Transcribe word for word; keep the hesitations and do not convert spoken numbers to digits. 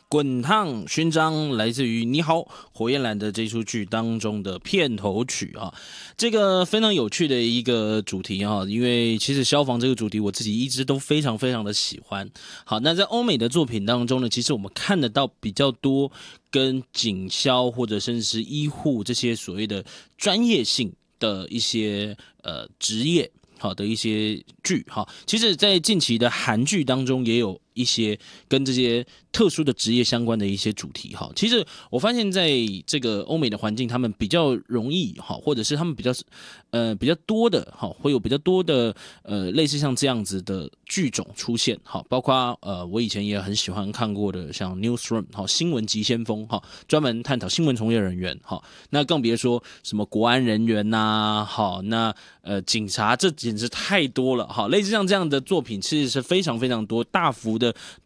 滚烫勋章来自于《你好，火焰蓝》的这出剧当中的片头曲啊，这个非常有趣的一个主题哈，因为其实消防这个主题我自己一直都非常非常的喜欢。好，那在欧美的作品当中呢，其实我们看得到比较多跟警消或者甚至是医护这些所谓的专业性的一些呃职业。好的一些剧哈，其实，在近期的韩剧当中，也有一些跟这些特殊的职业相关的一些主题哈。其实我发现，在这个欧美的环境，他们比较容易哈，或者是他们比较呃比较多的哈，会有比较多的呃类似像这样子的剧种出现哈。包括呃我以前也很喜欢看过的，像 Newsroom 哈新闻急先锋哈，专门探讨新闻从业人员哈。那更别说什么国安人员呐、啊，好那呃警察这简直太多了哈。类似像这样的作品，其实是非常非常多，大幅的